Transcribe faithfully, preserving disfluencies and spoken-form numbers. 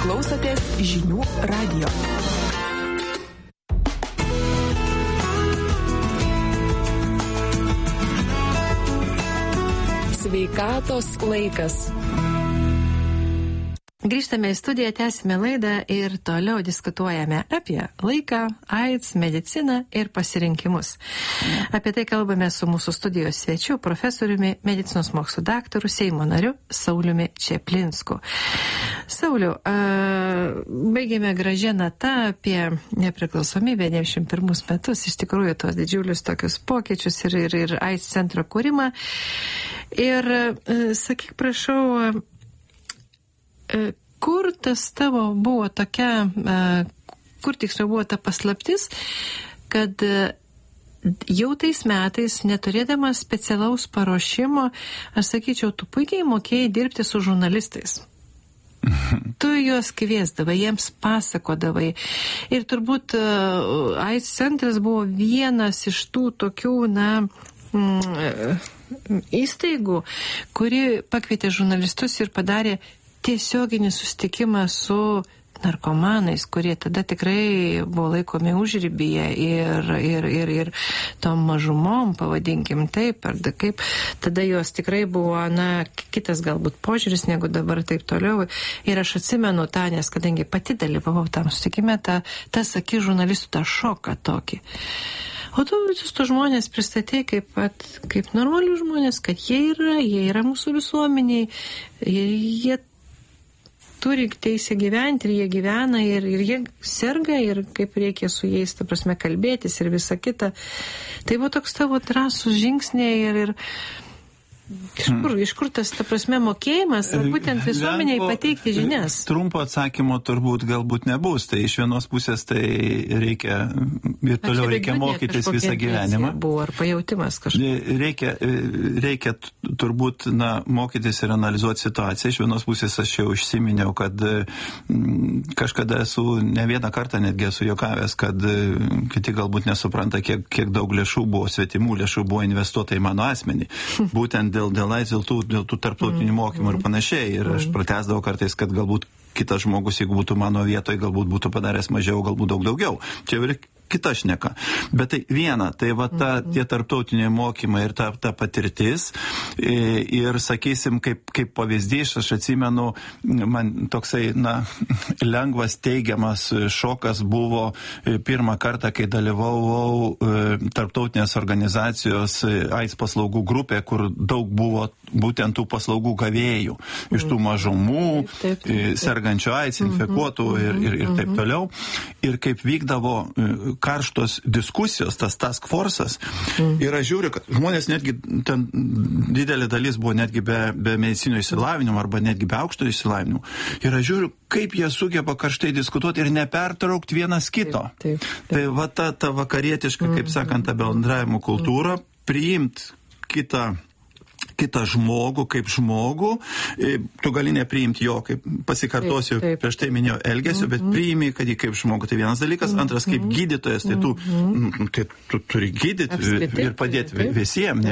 klausotės žinių radijo. Sveikatos laikas. Grįžtame į studiją, tęsime laidą ir toliau diskutuojame apie laiką, AIDS, mediciną ir pasirinkimus. Apie tai kalbame su mūsų studijos svečiu, profesoriumi, medicinos mokslų daktaru, Seimo nariu Sauliumi Čeplinsku. Sauliau, baigėme gražią natą apie nepriklausomybę devyniasdešimt pirmus metus, iš tikrųjų tos didžiulius tokius pokyčius ir, ir, ir AIDS centro kūrimą. Ir sakyk, prašau, kur tas tavo buvo tokia, kur tiksliau buvo ta paslaptis, kad jau tais metais, neturėdamas specialaus paruošimo, aš sakyčiau, tu puikiai mokėjai dirbti su žurnalistais. Tu juos kviesdavai, jiems pasakodavai. Ir turbūt AIDS centras buvo vienas iš tų tokių, na, įstaigų, kuri pakvietė žurnalistus ir padarė tiesioginį susitikimą su narkomanais, kurie tada tikrai buvo laikomi užribyje ir, ir, ir, ir tom mažumom, pavadinkim taip, ar da kaip, tada jos tikrai buvo, na, kitas galbūt požiūris negu dabar taip toliau. Ir aš atsimenu tą, nes kadangi pati dalyvavau tam susitikime, tą, tą sakė žurnalistų, tą šoką tokį. O tu visus tos žmonės pristatė kaip, at, kaip normalių žmonės, kad jie yra, jie yra mūsų visuomeniai, ir jie turi teisę gyventi ir jie gyvena ir, ir jie serga ir kaip reikia su jais, ta prasme, kalbėtis ir visa kita. Tai buvo toks tavo drąsūs žingsniai ir, ir iš kur, iš kur tas, ta prasme, mokėjimas, būtent visuomeniai pateikti žinias? Trumpo atsakymo turbūt galbūt nebus. Tai iš vienos pusės tai reikia ir toliau reikia mokytis visą gyvenimą. Buvo ar pajautimas kažkas? Reikia, reikia turbūt, na, mokytis ir analizuoti situaciją. Iš vienos pusės aš jau užsiminiau, kad kažkada esu, ne vieną kartą netgi esu juokavęs, kad kiti galbūt nesupranta, kiek, kiek daug lėšų buvo, svetimų lėšų buvo investuota į mano asmenį. Būtent dėl, dėl, dėl, tų, dėl tų tarptautinių mokymų ir panašiai. Ir aš pratęsdavau kartais, kad galbūt kitas žmogus, jeigu būtų mano vietoje, galbūt būtų padaręs mažiau, galbūt daug daugiau. Čia ir kita šneka. Bet tai viena, tai va ta, tie tarptautiniai mokymai ir ta, ta patirtis. Ir sakysim, kaip, kaip pavyzdys, aš atsimenu, man toksai, na, lengvas teigiamas šokas buvo pirmą kartą, kai dalyvavau tarptautinės organizacijos AIDS paslaugų grupė, kur daug buvo būtent tų paslaugų gavėjų. Iš tų mažumų, taip, taip, taip. sergančių AIDS, infekuotų ir, ir, ir taip toliau. Ir kaip vykdavo karštos diskusijos, tas task force'as. Mm. Ir aš žiūriu, kad žmonės netgi, ten didelė dalis buvo netgi be, be medicinio išsilavinimo arba netgi be aukšto išsilavinimo. Ir aš žiūriu, kaip jie sugeba karštai diskutuoti ir nepertraukti vienas kito. Taip, taip, taip. Tai va ta, ta vakarietiška, kaip sakant, ta bendravimo kultūra, priimt kitą kitą žmogų kaip žmogų, tu gali nepriimti jo, kaip pasikartosiu, taip, taip. prieš tai minėjau elgesio, bet priimi, kad jį kaip žmogų. Tai vienas dalykas, antras kaip gydytojas, tai tu, tai tu turi gydyti ir padėti visiems.